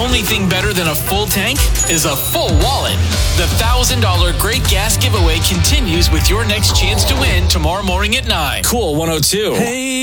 only thing better than a full tank is a full wallet. The $1,000 Great Gas Giveaway continues with your next chance to win tomorrow morning at 9. Cool 102. Hey.